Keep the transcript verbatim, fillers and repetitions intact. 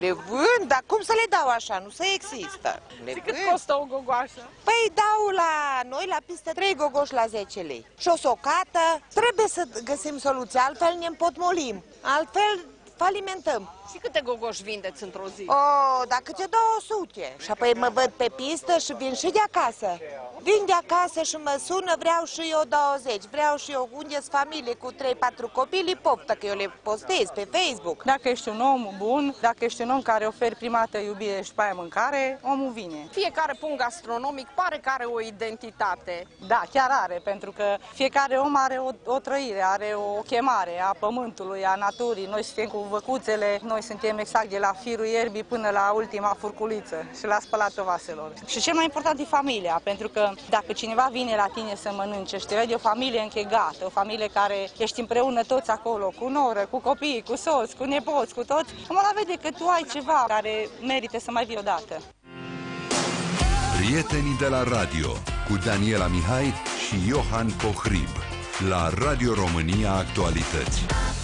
Le vând, dar cum să le dau așa? Nu se există. Le cât costă o gogoașă? Păi dau la noi la pistă trei gogoși la zece lei. Și o socată. Trebuie să găsim soluții, altfel ne împotmolim. Altfel falimentăm. Și câte gogoși vindeți într-o zi? O, dacă câte două sute. Și apoi mă văd pe pistă și vin și de acasă. Vin de acasă și mă sună, vreau și eu douăzeci, vreau și eu, unde-s familie cu trei patru copii, li poftă că eu le postez pe Facebook. Dacă ești un om bun, dacă ești un om care oferi prima dată iubire și după aia mâncare, omul vine. Fiecare punct gastronomic pare că are o identitate. Da, chiar are, pentru că fiecare om are o, o trăire, are o chemare a pământului, a naturii. Noi suntem cu văcuțele, noi suntem exact de la firul ierbii până la ultima furculiță și la spălatul vaselor. Și cel mai important e familia, pentru că dacă cineva vine la tine să mănânce și te vede o familie închegată, o familie care ești împreună toți acolo, cu noră, cu copii, cu soți, cu nepoți, cu toți, omul ăla vede că tu ai ceva care merită să mai vii odată. Prietenii de la radio cu Daniela Mihai și Iohan Cohrib la Radio România Actualități.